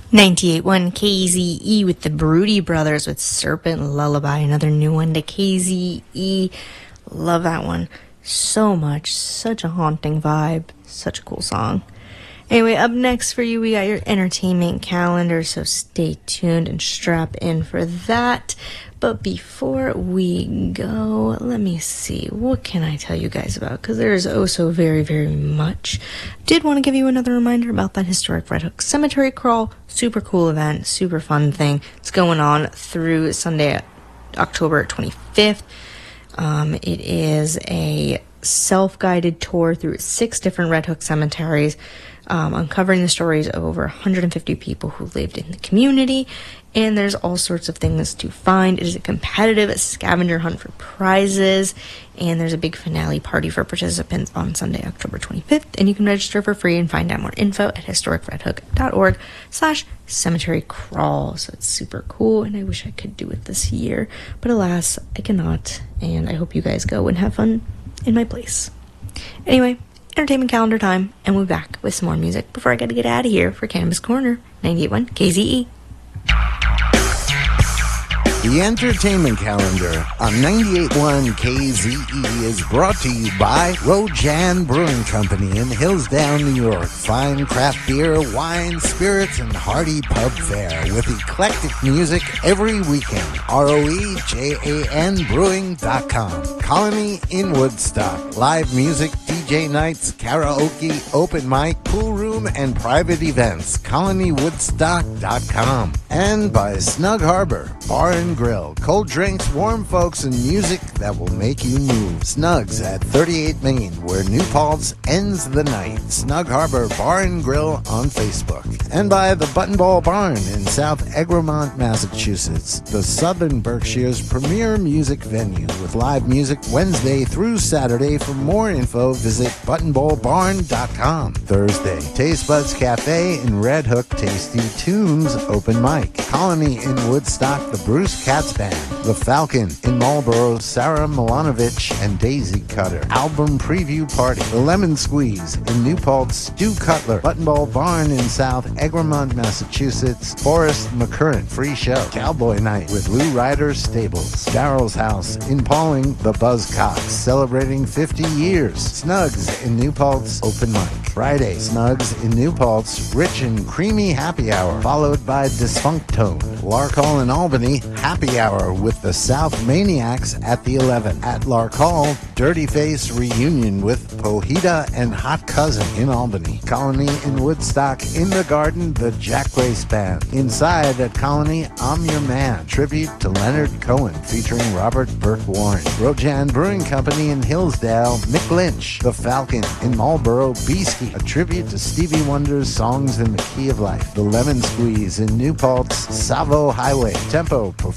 98.1 KZE with the Broody Brothers with Serpent Lullaby, another new one to KZE. Love that one so much. Such a haunting vibe. Such a cool song. Anyway, up next for you, we got your entertainment calendar, so stay tuned and strap in for that. But before we go, let me see, what can I tell you guys about? Because there is oh so very, very much. Did want to give you another reminder about that historic Red Hook Cemetery Crawl. Super cool event, super fun thing. It's going on through Sunday, October 25th. It is a self-guided tour through 6 different Red Hook cemeteries, uncovering the stories of over 150 people who lived in the community, and there's all sorts of things to find. It is a competitive scavenger hunt for prizes, and there's a big finale party for participants on Sunday, October 25th, and you can register for free and find out more info at historicredhook.org/cemetery crawl. So it's super cool, and I wish I could do it this year, but alas, I cannot, and I hope you guys go and have fun in my place. Anyway, entertainment calendar time, and we'll be back with some more music before I gotta get out of here for Cannabis Corner, 98.1 KZE. The entertainment calendar on 98.1 KZE is brought to you by Rojan Brewing Company in Hillsdale, New York. Fine craft beer, wine, spirits, and hearty pub fare with eclectic music every weekend. ROEJANbrewing.com. Colony in Woodstock. Live music, DJ nights, karaoke, open mic, pool room, and private events. ColonyWoodstock.com. And by Snug Harbor Bar and Grill. Cold drinks, warm folks, and music that will make you move. Snugs at 38 Main, where New Paltz ends the night. Snug Harbor Bar and Grill on Facebook. And by the Buttonball Barn in South Egremont, Massachusetts, the Southern Berkshire's premier music venue with live music Wednesday through Saturday. For more info, visit buttonballbarn.com. Thursday, Taste Buds Cafe in Red Hook, Tasty Tunes open mic. Colony in Woodstock, the Bruce Katz Band. The Falcon in Marlboro, Sarah Milanovic and Daisy Cutter. Album preview party. The Lemon Squeeze in New Paltz, Stu Cutler. Buttonball Barn in South Egremont, Massachusetts. Forrest McCurran free show. Cowboy Night with Lou Ryder Stables. Daryl's House in Pauling, the Buzzcocks, celebrating 50 years. Snugs in New Paltz open mic. Friday, Snugs in New Paltz, rich and creamy happy hour, followed by Dysfunctone. Lark Hall in Albany, happy hour with the South Maniacs at the 11. At Lark Hall, Dirty Face reunion with Pojita and Hot Cousin in Albany. Colony in Woodstock, in the Garden, the Jack Grace Band. Inside at Colony, I'm Your Man, tribute to Leonard Cohen featuring Robert Burke Warren. Rojan Brewing Company in Hillsdale, Mick Lynch. The Falcon in Marlboro, Beastie, a tribute to Stevie Wonder's Songs in the Key of Life. The Lemon Squeeze in New Paltz, Savo Highway, Tempo